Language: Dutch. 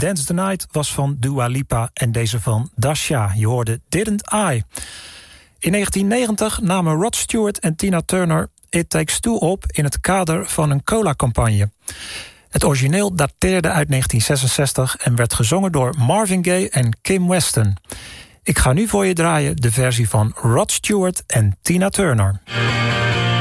Dance the Night was van Dua Lipa en deze van Dasha. Je hoorde Didn't I. In 1990 namen Rod Stewart en Tina Turner It Takes Two op in het kader van een cola-campagne. Het origineel dateerde uit 1966 en werd gezongen door Marvin Gaye en Kim Weston. Ik ga nu voor je draaien de versie van Rod Stewart en Tina Turner.